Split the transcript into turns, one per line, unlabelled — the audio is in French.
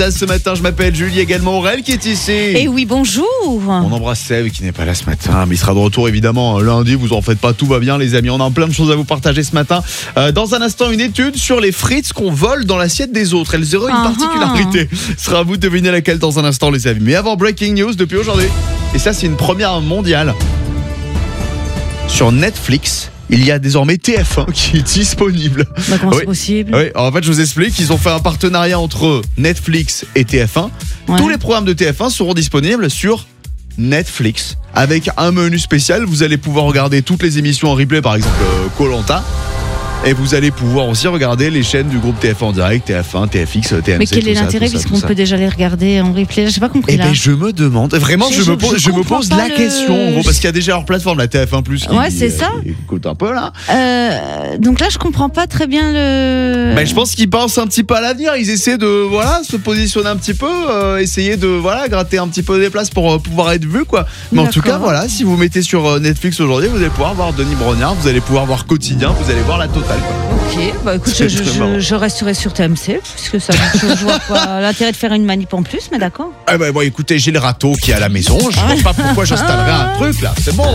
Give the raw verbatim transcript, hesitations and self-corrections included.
Ce matin, je m'appelle Julie, également Aurel qui est ici.
Et oui, bonjour.
On embrasse Seb qui n'est pas là ce matin, mais il sera de retour évidemment lundi. Vous en faites pas, tout va bien les amis. On a plein de choses à vous partager ce matin. Euh, dans un instant, une étude sur les frites qu'on vole dans l'assiette des autres. Elles auraient une
Uh-huh.
particularité. Ce sera à vous de deviner laquelle dans un instant les amis. Mais avant, breaking news depuis aujourd'hui. Et ça, c'est une première mondiale. Sur Netflix, il y a désormais T F un qui est disponible.
Bah, comment
Oui.
c'est possible?
Oui, alors en fait, je vous explique, ils ont fait un partenariat entre Netflix et T F un.
Ouais.
Tous les programmes de T F un seront disponibles sur Netflix avec un menu spécial. Vous allez pouvoir regarder toutes les émissions en replay, par exemple Koh-Lanta. Et vous allez pouvoir aussi regarder les chaînes du groupe T F un en direct, T F un, T F X, T M C.
Mais quel est
tout ça,
l'intérêt
tout ça,
puisqu'on
tout ça.
peut déjà les regarder en replay? J'ai pas compris
Eh
là.
ben je me demande, vraiment
Je-
je,
je-
me pose,
je
je me
comprends
pose
pas
la
le-
question, en gros, parce qu'il y a déjà leur plateforme, la T F un plus, qui,
Ouais, c'est ça.
qui coûte un peu là.
Euh, donc là, je comprends pas très bien le.
Ben, je pense qu'ils pensent un petit peu à l'avenir. Ils essaient de voilà se positionner un petit peu, euh, essayer de voilà gratter un petit peu des places pour euh, pouvoir être vus quoi. Mais en tout cas
D'accord.
voilà, si vous mettez sur euh, Netflix aujourd'hui, vous allez pouvoir voir Denis Brognard, vous allez pouvoir voir Quotidien, vous allez voir la totale quoi.
Ok, bah écoute,
C'est
je,
très
je,
marrant.
je resterai sur T M C puisque ça, je, je vois pas l'intérêt de faire une manip en plus, mais d'accord.
Eh ben bon, écoutez, j'ai le râteau qui est à la maison. Je vois pas pourquoi j'installerai un truc là. C'est bon.